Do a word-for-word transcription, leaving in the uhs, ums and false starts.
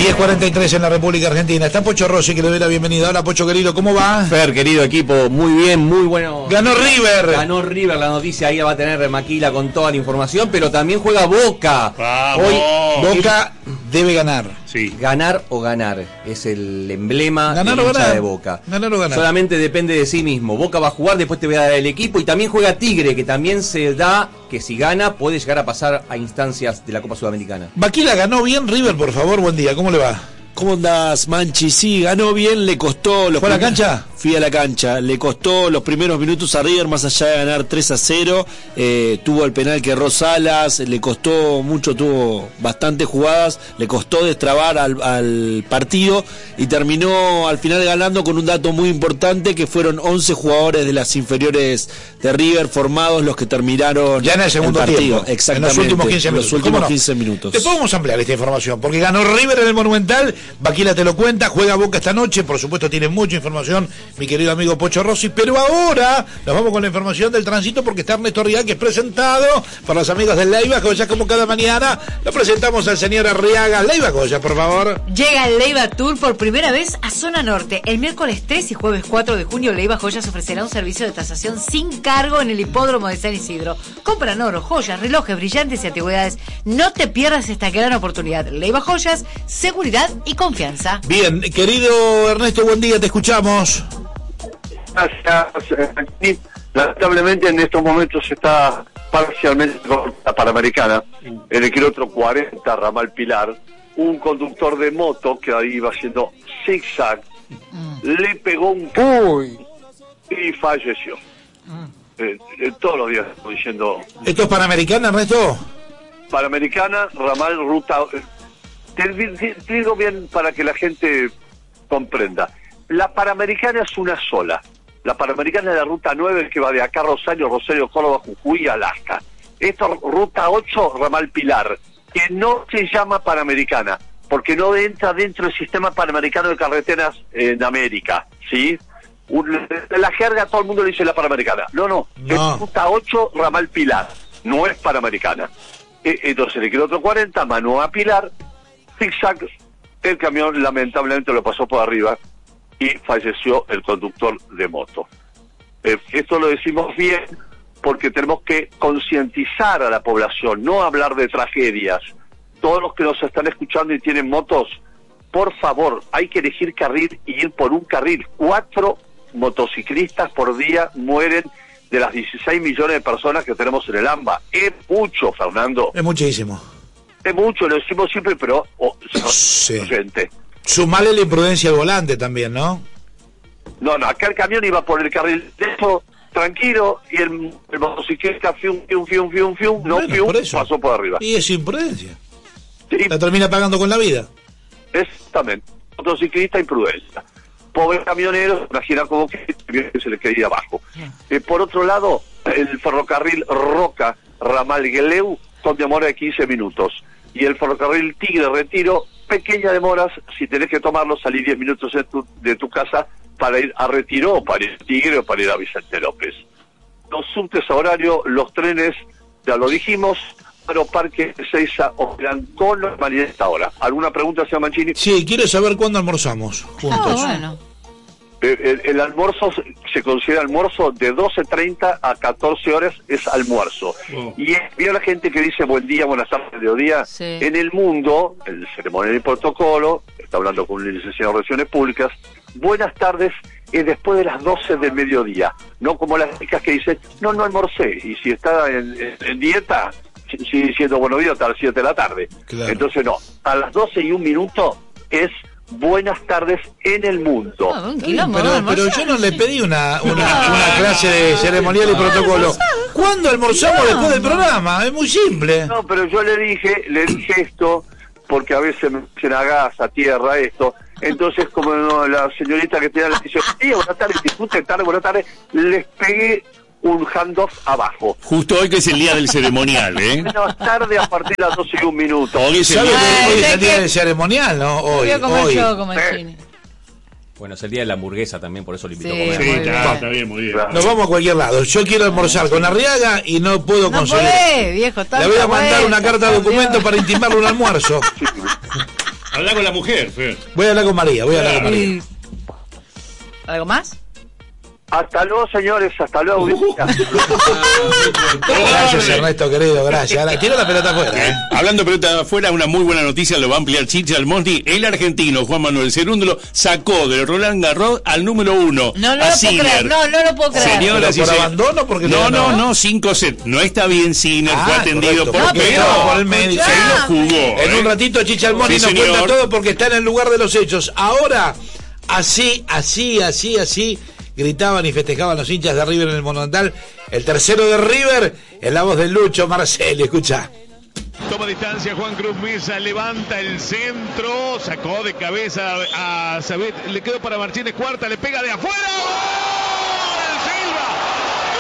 diez cuarenta y tres en la República Argentina. Está Pocho Rossi, que le doy la bienvenida. Hola, Pocho querido, ¿cómo va? Fer, querido equipo, muy bien, muy bueno. Ganó River. Ganó River, la noticia ahí la va a tener Maquila con toda la información, pero también juega Boca. Vamos. Hoy Boca debe ganar. Sí. Ganar o ganar es el emblema Ganar del o hincha ganar. de Boca. Ganar o ganar. Solamente depende de sí mismo. Boca va a jugar, después te voy a dar el equipo, y también juega Tigre, que también se da que si gana puede llegar a pasar a instancias de la Copa Sudamericana. Maquila, ganó bien River, por favor, buen día, ¿cómo le va? ¿Cómo andás, Manchi? Sí, ganó bien, le costó... Los ¿Fue a la primeros... cancha? Fui a la cancha, le costó los primeros minutos a River, más allá de ganar tres a cero, eh, tuvo el penal que erró Salas, le costó mucho, tuvo bastantes jugadas, le costó destrabar al, al partido y terminó al final ganando con un dato muy importante, que fueron once jugadores de las inferiores de River formados los que terminaron ya en el segundo el partido. tiempo, Exactamente, en los últimos quince en minutos. los últimos no? quince minutos. Te podemos ampliar esta información, porque ganó River en el Monumental, Maquila te lo cuenta, juega Boca esta noche, por supuesto tiene mucha información mi querido amigo Pocho Rossi, pero ahora nos vamos con la información del tránsito, porque está Ernesto Arriaga, que es presentado por los amigos del Leiva Joya, como cada mañana lo presentamos al señor Arriaga. Leiva Joya, por favor. Llega el Leiva Tour por primera vez a Zona Norte. El miércoles tres y jueves cuatro de junio, Leiva Joyas ofrecerá un servicio de tasación sin cargo en el hipódromo de San Isidro. Compran oro, joyas, relojes, brillantes y antigüedades. No te pierdas esta gran oportunidad. Leiva Joyas, seguridad y confianza. Bien, querido Ernesto, buen día, te escuchamos. Gracias. Aquí, lamentablemente en estos momentos está parcialmente con la Panamericana, en el kilómetro cuarenta, Ramal Pilar, un conductor de moto que ahí iba haciendo zigzag, mm. le pegó un Uy. y falleció. Mm. Eh, eh, todos los días estoy diciendo. ¿Esto es Panamericana, Ernesto? Panamericana, Ramal, ruta. Eh, te, te, te digo bien para que la gente comprenda. La Panamericana es una sola. La Panamericana es la ruta nueve, que va de acá a Rosario, Rosario, Córdoba, Jujuy y Alaska. Esta ruta ocho, Ramal Pilar, que no se llama Panamericana, porque no entra dentro del sistema panamericano de carreteras en América, ¿sí? La jerga todo el mundo le dice la Panamericana. No, no, no. Es ruta ocho, Ramal Pilar, no es Panamericana. Entonces, el kilómetro cuarenta, Manoa Pilar, zigzag, el camión lamentablemente lo pasó por arriba y falleció el conductor de moto. Eh, esto lo decimos bien porque tenemos que concientizar a la población, no hablar de tragedias. Todos los que nos están escuchando y tienen motos, por favor, hay que elegir carril y ir por un carril. Cuatro motociclistas por día mueren de las dieciséis millones de personas que tenemos en el AMBA. Es mucho, Fernando. Es muchísimo. Es mucho, lo decimos siempre, pero... Oh, sí. Gente. Sumale la imprudencia al volante también, ¿no? No, no, acá el camión iba por el carril de eso, tranquilo, y el, el motociclista fium, fium, fium, fium, fium, no bueno, fium, por eso. pasó por arriba. Y es imprudencia. Sí. La termina pagando con la vida. Exactamente. Motociclista, imprudencia. Pobre camionero, imagina como que se le caía abajo. Eh, por otro lado, el ferrocarril Roca, Ramal Gueleu, con demora de quince minutos. Y el ferrocarril Tigre Retiro, pequeñas demoras, si tenés que tomarlo, salí diez minutos de tu, de tu casa para ir a Retiro, o para ir a Tigre, o para ir a Vicente López. Los subtes a horario, los trenes, ya lo dijimos, pero Parque Ezeiza operan con normalidad esta hora. ¿Alguna pregunta, señor Mancini? Sí, quiero saber cuándo almorzamos juntos. Ah, bueno. El, el, el almuerzo se considera almuerzo de doce treinta a catorce horas, es almuerzo. Oh. Y es bien la gente que dice buen día, buenas tardes, mediodía. Sí. En el mundo, el ceremonial y protocolo, está hablando con un licenciado en Relaciones Públicas, buenas tardes es después de las doce del mediodía. No como las chicas que dicen, no, no almorcé. Y si está en, en, en dieta, sigue diciendo buenos días hasta las siete de la tarde. Claro. Entonces no, a las doce y un minuto es... buenas tardes en el mundo. No, un quilombo, pero, no, pero yo no le pedí una, una, una clase de ceremonial y protocolo. ¿Cuándo almorzamos no, después del programa? Es muy simple. No, pero yo le dije, le dije esto, porque a veces me dicen a gas, a tierra, esto. Entonces, como no, la señorita que tenía la dice, sí, buenas tardes, disfruten tarde, buenas tardes, les pegué un handoff abajo. Justo hoy que es el día del ceremonial, ¿eh? Buenas tardes a partir de las doce y un minuto. Hoy es el ¿Sabe día, que hoy es el que... día del ceremonial, no? Hoy, yo como hoy. yo, como el cine. Bueno, es el día de la hamburguesa también, por eso lo invito Sí, a comer. Sí, muy claro, bien. está bien, muy bien. Nos vamos a cualquier lado. Yo quiero almorzar con Arriaga y no puedo No conseguir. podés, viejo. Le voy a mandar vuelta, una carta de documento para intimarle un almuerzo. Habla con la mujer, Fer. Voy a hablar con María, voy a hablar con María. ¿Algo más? Hasta luego, señores, hasta luego. audiencia. Gracias, Ernesto, querido, gracias. Ahora, tira la pelota afuera. ¿eh? Hablando de pelota afuera, una muy buena noticia, lo va a ampliar Chicha Almonti. El argentino Juan Manuel Cerúndolo sacó del Roland Garros al número uno. No, no a lo puedo creer, no, no lo puedo creer. Señoras y ¿Por se- abandono? Porque no, le ganó. no, no, cinco sets. No está bien Sinner, Ah, fue atendido correcto, por porque pero estaba por el medio. se lo jugó. En ¿eh? un ratito Chicha Almonti Sí, nos cuenta señor. todo porque está en el lugar de los hechos. Ahora, así, así, así, así, gritaban y festejaban los hinchas de River en el Monumental. El tercero de River, en la voz de Lucho Marcelli, escucha. Toma distancia Juan Cruz Mesa, levanta el centro, sacó de cabeza a Sabet, le quedó para Martínez Cuarta, le pega de afuera. ¡Gol!